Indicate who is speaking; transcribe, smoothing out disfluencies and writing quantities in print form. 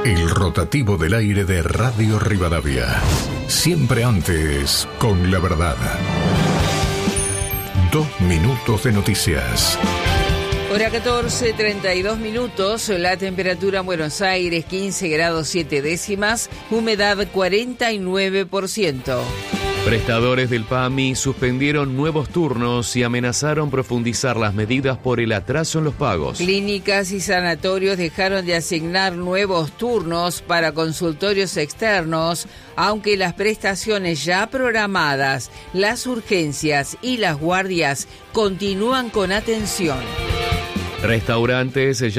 Speaker 1: El rotativo del aire de Radio Rivadavia. Siempre antes, con la verdad. 2 minutos de noticias.
Speaker 2: Hora 14:32 minutos, la temperatura en Buenos Aires 15 grados 7 décimas, humedad 49%.
Speaker 3: Prestadores del PAMI suspendieron nuevos turnos y amenazaron profundizar las medidas por el atraso en los pagos.
Speaker 2: Clínicas y sanatorios dejaron de asignar nuevos turnos para consultorios externos, aunque las prestaciones ya programadas, las urgencias y las guardias continúan con atención.
Speaker 3: Restaurantes